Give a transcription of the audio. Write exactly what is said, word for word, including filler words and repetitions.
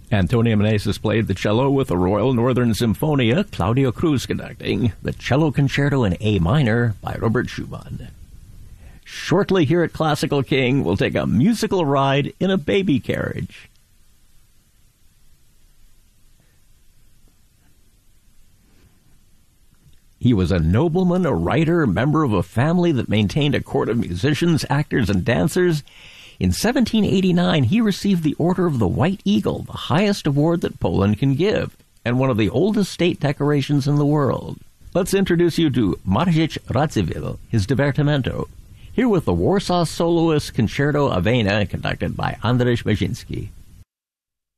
Antonia Meneses played the cello with the Royal Northern Symphonia, Claudio Cruz conducting the Cello Concerto in A minor by Robert Schumann. Shortly here at Classical King, we'll take a musical ride in a baby carriage. He was a nobleman, a writer, a member of a family that maintained a court of musicians, actors, and dancers. In seventeen eighty-nine, he received the Order of the White Eagle, the highest award that Poland can give, and one of the oldest state decorations in the world. Let's introduce you to Marzyś Radziwiłł, his divertimento, here with the Warsaw Soloist Concerto Avena, conducted by Andrzej Mężyński.